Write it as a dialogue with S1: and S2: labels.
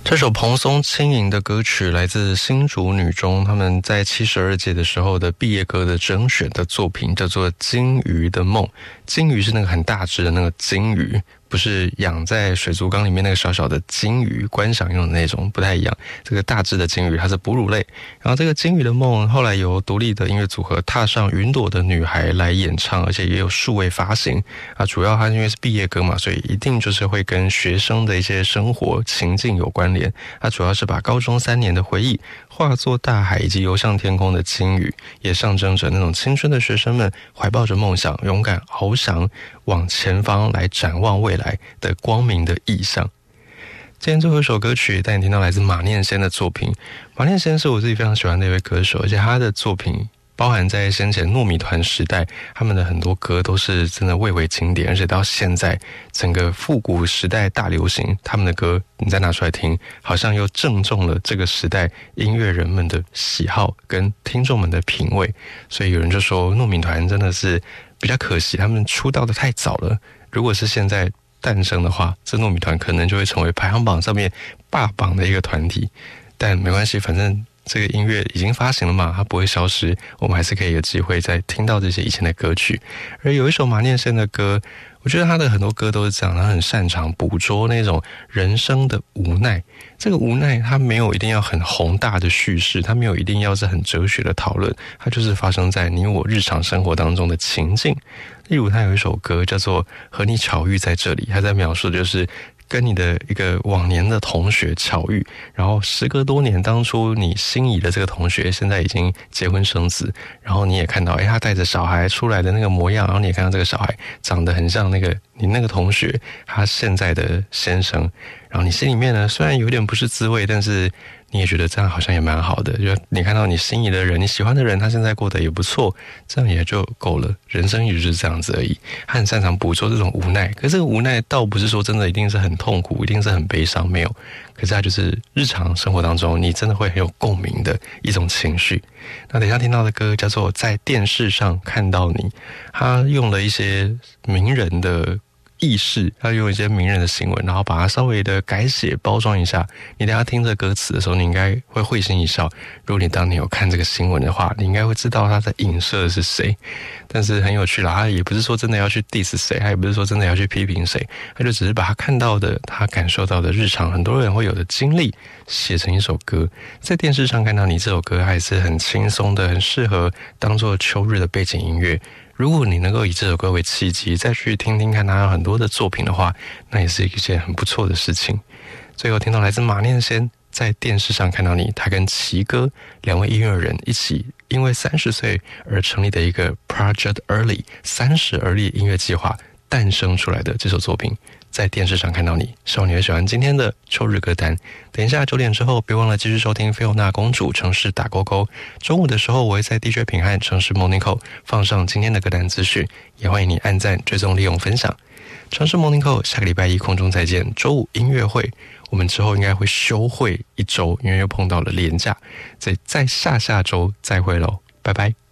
S1: 这首蓬松轻盈的歌曲来自新竹女中，他们在72届的时候的毕业歌的甄选的作品叫做《金鱼的梦》。金鱼是那个很大只的那个金鱼，不是养在水族缸里面那个小小的金鱼，观赏用的那种，不太一样。这个大只的金鱼它是哺乳类。然后这个金鱼的梦后来由独立的音乐组合踏上云朵的女孩来演唱，而且也有数位发行啊。主要它因为是毕业歌嘛，所以一定就是会跟学生的一些生活情境有关联。它主要是把高中3年的回忆化作大海以及游向天空的金鱼，也象征着那种青春的学生们怀抱着梦想，勇敢翱翔往前方来展望未来的光明的意象。今天最后一首歌曲带你听到来自马念先的作品。马念先是我自己非常喜欢的一位歌手，而且他的作品包含在先前糯米团时代，他们的很多歌都是真的蔚为经典，而且到现在整个复古时代大流行，他们的歌你再拿出来听，好像又正中了这个时代音乐人们的喜好跟听众们的品味。所以有人就说糯米团真的是比较可惜，他们出道的太早了，如果是现在诞生的话，这糯米团可能就会成为排行榜上面霸榜的一个团体。但没关系，反正这个音乐已经发行了嘛，它不会消失，我们还是可以有机会再听到这些以前的歌曲。而有一首马念先的歌，我觉得他的很多歌都是这样，他很擅长捕捉那种人生的无奈。这个无奈他没有一定要很宏大的叙事，他没有一定要是很哲学的讨论，他就是发生在你我日常生活当中的情境。例如他有一首歌叫做《和你巧遇在这里》，他在描述的就是跟你的一个往年的同学巧遇，然后时隔多年，当初你心仪的这个同学现在已经结婚生子，然后你也看到他带着小孩出来的那个模样，然后你也看到这个小孩长得很像你那个同学他现在的先生，然后你心里面呢虽然有点不是滋味，但是你也觉得这样好像也蛮好的，就你看到你心仪的人，你喜欢的人，他现在过得也不错，这样也就够了。人生也就是这样子而已。他很擅长捕捉这种无奈，可是这个无奈倒不是说真的一定是很痛苦，一定是很悲伤，没有。可是他就是日常生活当中你真的会很有共鸣的一种情绪。那等一下听到的歌叫做《在电视上看到你》，他用了一些名人的意识，他用一些名人的新闻，然后把它稍微的改写包装一下。你等一下听这歌词的时候，你应该会会心一笑。如果你当年有看这个新闻的话，你应该会知道他在影射的是谁。但是很有趣啦，他也不是说真的要去 diss 谁，他也不是说真的要去批评谁，他就只是把他看到的，他感受到的日常很多人会有的经历写成一首歌。在电视上看到你这首歌还是很轻松的，很适合当作秋日的背景音乐。如果你能够以这首歌为契机再去听听看他有很多的作品的话，那也是一件很不错的事情。最后听到来自马念先在电视上看到你，他跟奇哥2位音乐人一起因为30岁而成立的一个 Project Early 30而立音乐计划诞生出来的这首作品，在电视上看到你。希望你会喜欢今天的秋日歌单。等一下9点之后别忘了继续收听菲欧娜公主城市打勾勾。中午的时候我会在 DJ 品汉城市 Morning Call 放上今天的歌单资讯，也欢迎你按赞追踪利用分享。城市 Morning Call 下个礼拜一空中再见。周五音乐会我们之后应该会休会1周，因为又碰到了连假，在下下周再会咯，拜拜。